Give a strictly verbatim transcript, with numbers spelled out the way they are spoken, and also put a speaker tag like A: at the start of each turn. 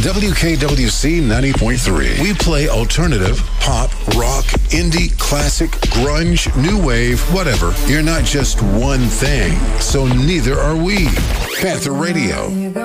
A: W K W C ninety point three. We play alternative, pop, rock, indie, classic, grunge, new wave, whatever. You're not just one thing, so neither are we. Panther Radio.